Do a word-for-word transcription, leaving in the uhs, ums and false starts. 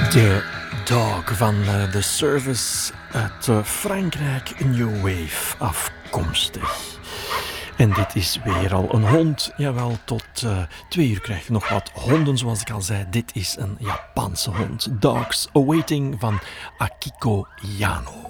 De Dog van uh, de Service uit uh, Frankrijk, New Wave afkomstig. En dit is weer al een hond. Jawel, tot uh, twee uur krijg je nog wat honden, zoals ik al zei. Dit is een Japanse hond. Dogs Awaiting van Akiko Yano.